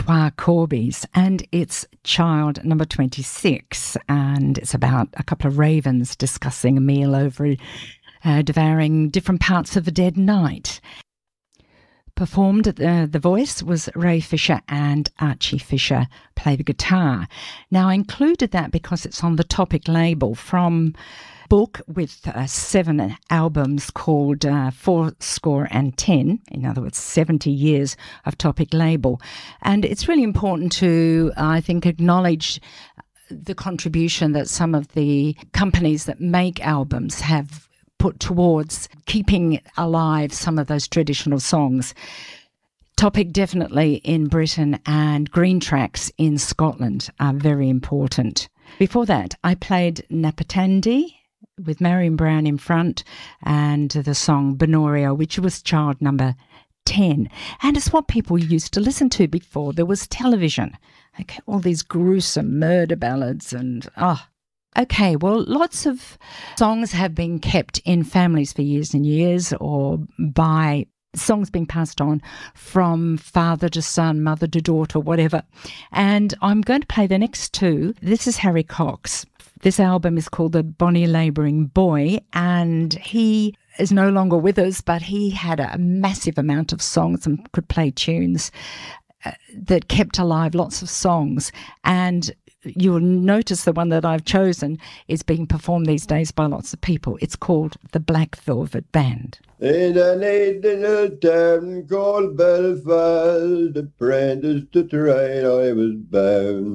Trois Corbies, and it's child number 26, and it's about a couple of ravens discussing a meal over devouring different parts of a dead night. Performed at the voice was Ray Fisher, and Archie Fisher play the guitar. Now, I included that because it's on the Topic label from book with 7 albums called 410, in other words, 70 years of Topic label. And it's really important to, I think, acknowledge the contribution that some of the companies that make albums have put towards keeping alive some of those traditional songs. Topic definitely in Britain, and Green Tracks in Scotland are very important. Before that, I played Napatandi with Marion Brown in front, and the song Benoria, which was child number 10. And it's what people used to listen to before there was television. Okay, all these gruesome murder ballads and Okay, well, lots of songs have been kept in families for years and years, or by songs being passed on from father to son, mother to daughter, whatever. And I'm going to play the next 2. This is Harry Cox. This album is called The Bonnie Labouring Boy, and he is no longer with us, but he had a massive amount of songs and could play tunes that kept alive lots of songs. And you'll notice the one that I've chosen is being performed these days by lots of people. It's called The Black Velvet Band. In a neat little town called Belfast, apprentice to trade I was bound.